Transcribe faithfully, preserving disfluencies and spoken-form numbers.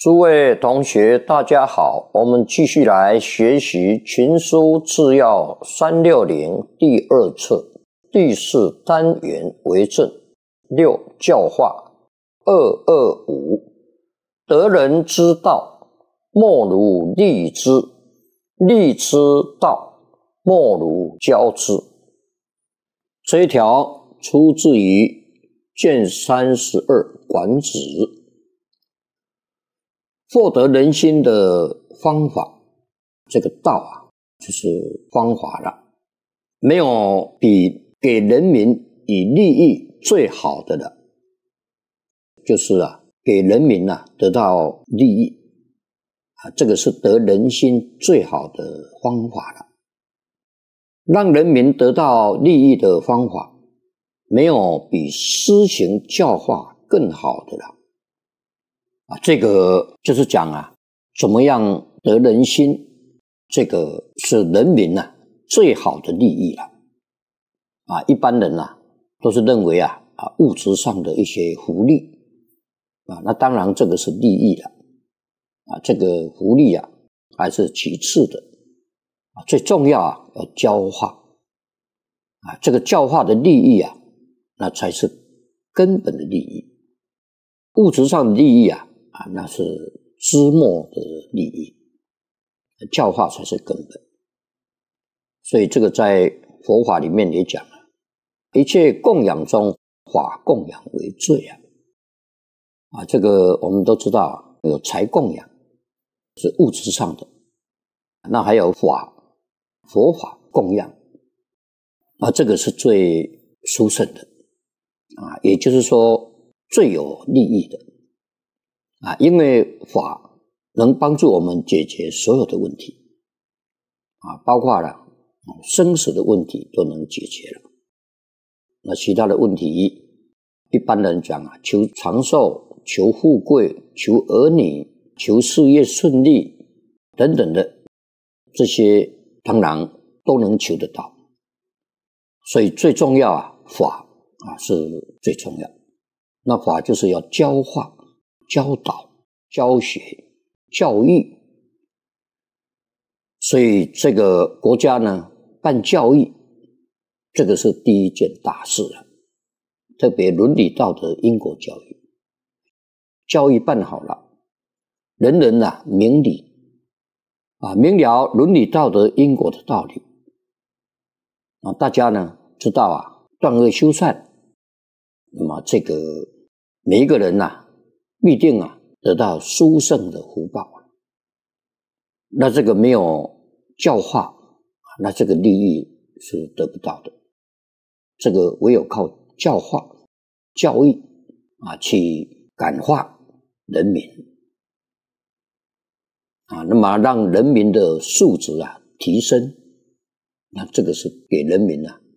诸位同学，大家好，我们继续来学习《群书治要三六零》第二册第四单元为正。六、教化。二二五，得人之道，莫如立之；立之道，莫如教之。这一条出自于卷三十二管子。获得人心的方法，这个道啊，就是方法了。没有比给人民以利益最好的了，就是啊，给人民啊得到利益啊，这个是得人心最好的方法了。让人民得到利益的方法，没有比施行教化更好的了。啊，这个就是讲啊，怎么样得人心，这个是人民啊最好的利益了。啊，一般人啊都是认为啊啊物质上的一些福利啊，那当然这个是利益了。啊，这个福利啊还是其次的。啊，最重要啊要教化。啊，这个教化的利益啊，那才是根本的利益。物质上的利益啊。啊，那是枝末的利益，教化才是根本。所以这个在佛法里面也讲啊，一切供养中，法供养为最啊。啊，这个我们都知道啊，有财供养是物质上的，那还有法佛法供养啊，这个是最殊胜的啊，也就是说最有利益的。啊，因为法能帮助我们解决所有的问题啊，包括了生死的问题都能解决了。那其他的问题，一般人讲啊，求长寿、求富贵、求儿女、求事业顺利等等的，这些当然都能求得到。所以最重要啊，法啊是最重要。那法就是要教化。教导、教学、教育，所以这个国家呢办教育，这个是第一件大事了。特别伦理道德因果教育，教育办好了，人人啊明理啊，明了伦理道德因果的道理啊，大家呢知道啊断恶修善，那么这个每一个人呐、啊。必定啊得到殊胜的福报。那这个没有教化，那这个利益是得不到的。这个唯有靠教化、教育啊去感化人民啊，那么让人民的素质啊提升，那这个是给人民啊